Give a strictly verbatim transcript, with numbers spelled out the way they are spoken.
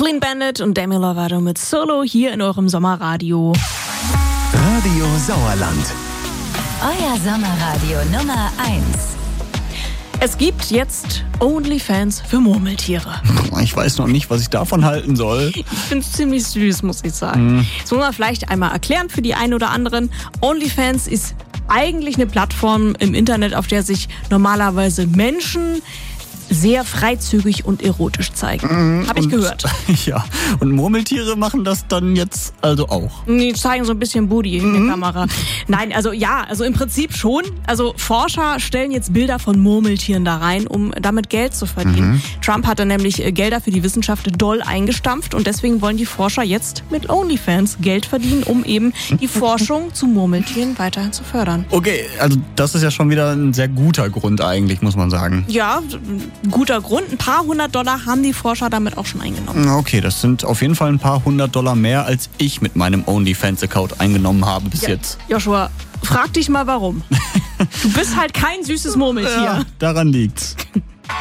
Clean Bandit und Demi Lovato mit Solo hier in eurem Sommerradio. Radio Sauerland. Euer Sommerradio Nummer eins. Es gibt jetzt OnlyFans für Murmeltiere. Ich weiß noch nicht, was ich davon halten soll. Ich finde es ziemlich süß, muss ich sagen. Mm. Das muss man vielleicht einmal erklären für die einen oder anderen. OnlyFans ist eigentlich eine Plattform im Internet, auf der sich normalerweise Menschen sehr freizügig und erotisch zeigen. Mhm, Habe ich gehört. Ja, und Murmeltiere machen das dann jetzt also auch. Die zeigen so ein bisschen Booty in der Kamera. Nein, also ja, also im Prinzip schon. Also Forscher stellen jetzt Bilder von Murmeltieren da rein, um damit Geld zu verdienen. Mhm. Trump hatte nämlich Gelder für die Wissenschaft doll eingestampft und deswegen wollen die Forscher jetzt mit OnlyFans Geld verdienen, um eben die Forschung zu Murmeltieren weiterhin zu fördern. Okay, also das ist ja schon wieder ein sehr guter Grund eigentlich, muss man sagen. Ja, guter Grund. Ein paar hundert Dollar haben die Forscher damit auch schon eingenommen. Okay, das sind auf jeden Fall ein paar hundert Dollar mehr, als ich mit meinem OnlyFans-Account eingenommen habe bis ja, jetzt. Joshua, frag dich mal warum. Du bist halt kein süßes Murmeltier. Ja, daran liegt's.